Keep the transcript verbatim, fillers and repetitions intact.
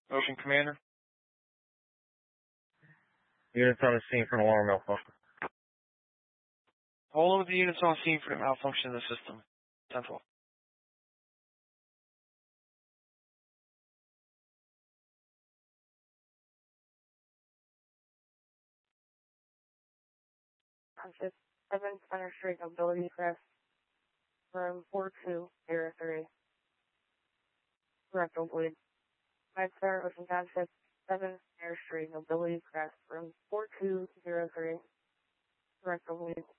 Ocean Commander. Units on the scene for an alarm malfunction. All of the units on scene for the malfunction of the system. Central. Conscious seven Center Street Mobility Crest. Room four two zero three. Rectal bleed. Five Star Ocean Conscious seven Center Street Mobility Crest. Room four two zero three. Rectal bleed.